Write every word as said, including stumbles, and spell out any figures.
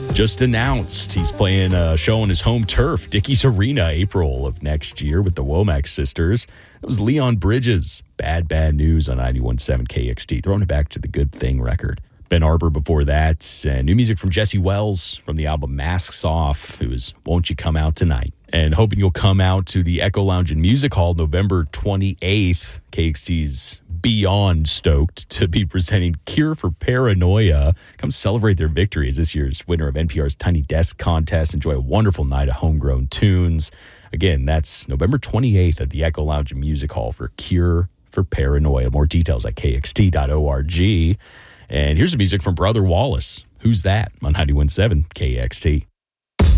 just announced he's playing a show on his home turf, Dickies Arena, April of next year with the Womack sisters. That was Leon Bridges. Bad, bad news on ninety-one point seven K X T. Throwing it back to the Good Thing record. Ben Arbor before that. And new music from Jesse Wells from the album Masks Off. It was Won't You Come Out Tonight? And hoping you'll come out to the Echo Lounge and Music Hall November twenty-eighth. K X T's beyond stoked to be presenting Cure for Paranoia. Come celebrate their victory as this year's winner of N P R's Tiny Desk contest. Enjoy a wonderful night of homegrown tunes. Again, that's November twenty-eighth at the Echo Lounge and Music Hall for Cure for Paranoia. More details at K X T dot org. And here's the music from Brother Wallace. Who's that? On ninety-one point seven K X T.